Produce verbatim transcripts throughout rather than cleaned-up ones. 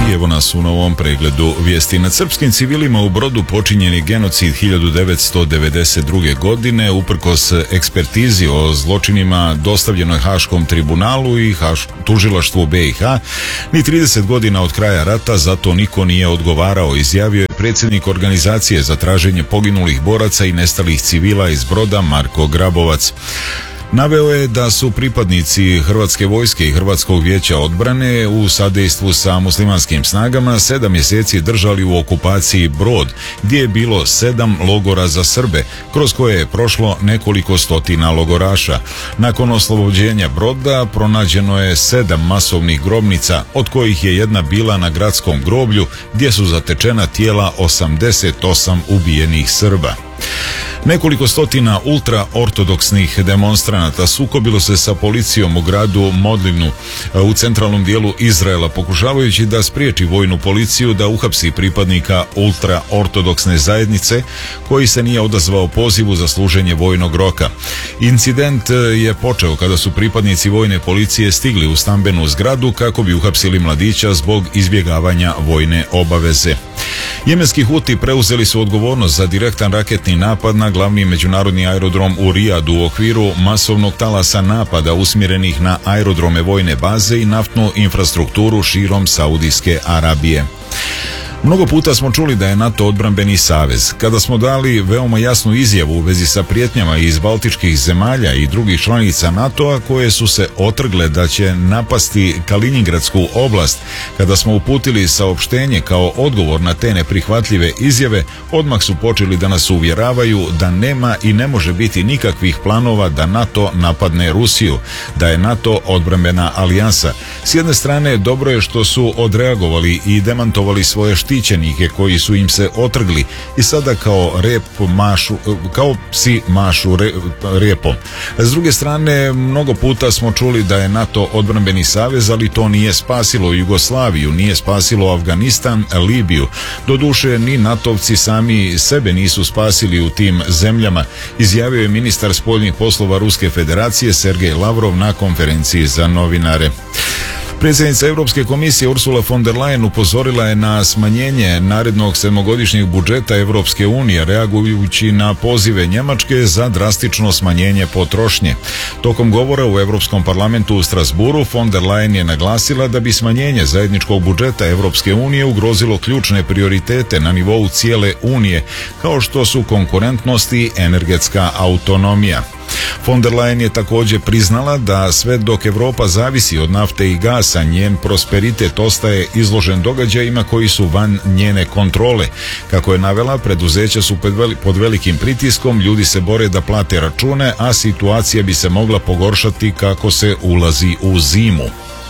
I evo nas u novom pregledu vijesti. Nad srpskim civilima u Brodu počinjen je genocid hiljadu devetsto devedeset druge. godine. Uprkos ekspertizi o zločinima dostavljenoj Haškom tribunalu i Haš... tužilaštvu B i H, ni trideset godina od kraja rata zato niko nije odgovarao, izjavio je predsjednik organizacije za traženje poginulih boraca i nestalih civila iz Broda Marko Grabovac. Naveo je da su pripadnici Hrvatske vojske i Hrvatskog vijeća odbrane u sadejstvu sa muslimanskim snagama sedam mjeseci držali u okupaciji Brod, gdje je bilo sedam logora za Srbe, kroz koje je prošlo nekoliko stotina logoraša. Nakon oslobođenja Broda pronađeno je sedam masovnih grobnica, od kojih je jedna bila na gradskom groblju, gdje su zatečena tijela osamdeset osam ubijenih Srba. Nekoliko stotina ultraortodoksnih demonstranata sukobilo se sa policijom u gradu Modlinu u centralnom dijelu Izraela, pokušavajući da spriječi vojnu policiju da uhapsi pripadnika ultraortodoksne zajednice koji se nije odazvao pozivu za služenje vojnog roka. Incident je počeo kada su pripadnici vojne policije stigli u stambenu zgradu kako bi uhapsili mladića zbog izbjegavanja vojne obaveze. Jemenski Huti preuzeli su odgovornost za direktan raketni napad na glavni međunarodni aerodrom u Rijadu u okviru masovnog talasa napada usmjerenih na aerodrome vojne baze i naftnu infrastrukturu širom Saudijske Arabije. Mnogo puta smo čuli da je NATO odbrambeni savez. Kada smo dali veoma jasnu izjavu u vezi sa prijetnjama iz baltičkih zemalja i drugih članica NATO-a koje su se otrgle da će napasti Kaliningradsku oblast, kada smo uputili saopštenje kao odgovor na te neprihvatljive izjave, odmah su počeli da nas uvjeravaju da nema i ne može biti nikakvih planova da NATO napadne Rusiju, da je NATO odbrambena alijansa. S jedne strane, dobro je što su odreagovali i demantovali svoje štićenike koji su im se otrgli i sada kao rep mašu, kao psi mašu re, repom. S druge strane, mnogo puta smo čuli da je NATO odbrambeni savez, ali to nije spasilo Jugoslaviju, nije spasilo Afganistan, Libiju. Doduše, ni natovci sami sebe nisu spasili u tim zemljama, izjavio je ministar spoljnih poslova Ruske federacije Sergej Lavrov na konferenciji za novinare. Predsjednica Europske komisije Ursula von der Leyen upozorila je na smanjenje narednog sedmogodišnjeg budžeta Europske unije, reagujući na pozive Njemačke za drastično smanjenje potrošnje. Tokom govora u Europskom parlamentu u Strasburu, von der Leyen je naglasila da bi smanjenje zajedničkog budžeta Europske unije ugrozilo ključne prioritete na nivou cijele unije, kao što su konkurentnost i energetska autonomija. Von der Leyen je također priznala da sve dok Europa zavisi od nafte i gasa, njen prosperitet ostaje izložen događajima koji su van njene kontrole. Kako je navela, preduzeća su pod velikim pritiskom, ljudi se bore da plate račune, a situacija bi se mogla pogoršati kako se ulazi u zimu.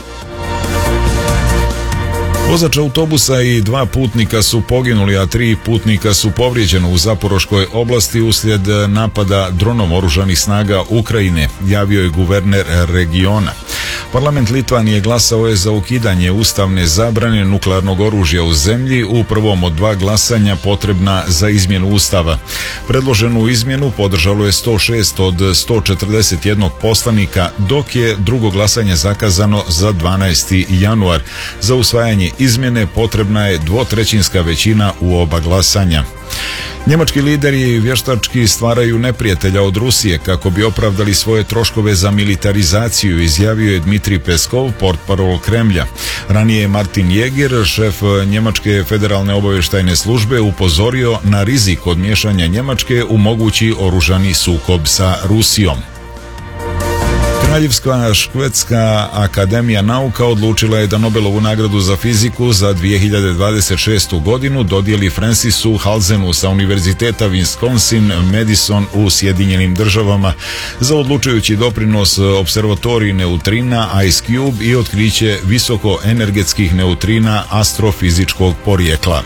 Vozač autobusa i dva putnika su poginuli, a tri putnika su povrijeđeni u Zaporoškoj oblasti uslijed napada dronom oružanih snaga Ukrajine, javio je guverner regiona. Parlament Litvanije glasao je za ukidanje ustavne zabrane nuklearnog oružja u zemlji u prvom od dva glasanja potrebna za izmjenu ustava. Predloženu izmjenu podržalo je sto šest od sto četrdeset jedan poslanika, dok je drugo glasanje zakazano za dvanaesti januar. Za usvajanje izmjene potrebna je dvotrećinska većina u oba glasanja. Njemački lideri vještački stvaraju neprijatelja od Rusije kako bi opravdali svoje troškove za militarizaciju, izjavio je Dmitrij Peskov, portparol Kremlja. Ranije je Martin Jäger, šef Njemačke federalne obavještajne službe, upozorio na rizik od miješanja Njemačke u mogući oružani sukob sa Rusijom. Kraljevska švedska akademija nauka odlučila je da Nobelovu nagradu za fiziku za dvije hiljade dvadeset šestu. godinu dodijeli Francisu Halzenu sa Univerziteta Wisconsin-Madison u Sjedinjenim državama za odlučujući doprinos observatoriji neutrina Ice Cube i otkriće visokoenergetskih neutrina astrofizičkog porijekla.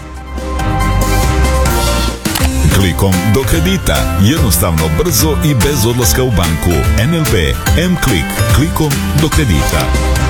Klikom do kredita. Jednostavno, brzo i bez odlaska u banku. N L B M-Klik. Klikom do kredita.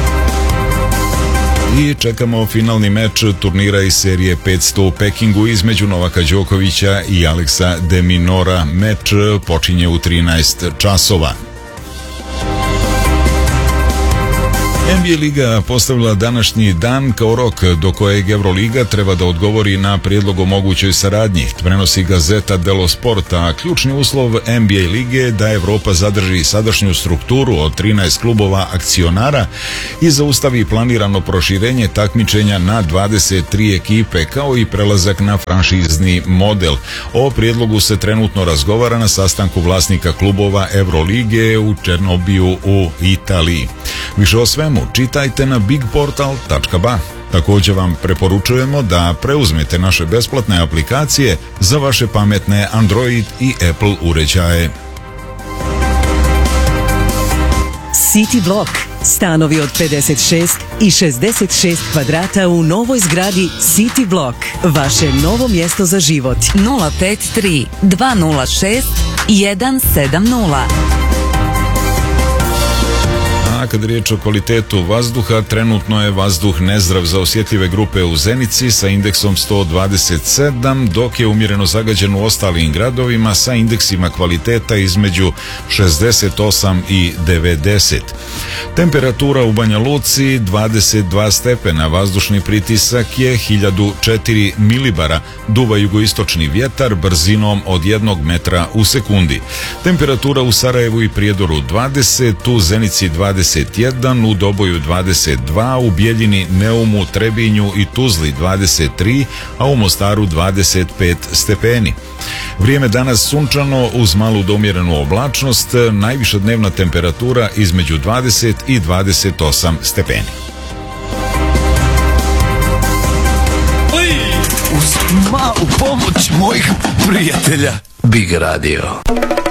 I čekamo finalni meč turnira iz serije petsto u Pekingu između Novaka Đokovića i Aleksa de Minora. Meč počinje u trinaest časova. N B A liga postavila današnji dan kao rok do kojeg Euroliga treba da odgovori na prijedlog o mogućoj saradnji. Prenosi Gazeta dello Sport, a ključni uslov N B A lige je da Evropa zadrži sadašnju strukturu od trinaest klubova akcionara i zaustavi planirano proširenje takmičenja na dvadeset tri ekipe, kao i prelazak na franšizni model. O prijedlogu se trenutno razgovara na sastanku vlasnika klubova Eurolige u Černobiju u Italiji. Više o svemu čitajte na bigportal tačka ba. Također vam preporučujemo da preuzmete naše besplatne aplikacije za vaše pametne Android i Apple uređaje. City Block. Stanovi od pedeset šest i šezdeset šest kvadrata u novoj zgradi City Block. Vaše novo mjesto za život. nula pet tri dva nula šest jedan sedam nula. A kad je riječ o kvalitetu vazduha, trenutno je vazduh nezdrav za osjetljive grupe u Zenici sa indeksom sto dvadeset sedam, dok je umjereno zagađen u ostalim gradovima sa indeksima kvaliteta između šezdeset osam i devedeset. Temperatura u Banja Luci dvadeset dva stepena, vazdušni pritisak je hiljadu četiri milibara, duva jugoistočni vjetar brzinom od jednog metra u sekundi. Temperatura u Sarajevu i Prijedoru dvadeset, u Zenici dvadeset jedan, u Doboju dvadeset dva, u Bijeljini, Neumu, Trebinju i Tuzli dvadeset tri, a u Mostaru dvadeset pet stepeni. Vrijeme danas sunčano uz malu do umjerenu oblačnost, najviša dnevna temperatura između dvadeset i dvadeset osam stepeni. Uz malu pomoć mojih prijatelja Big Radio.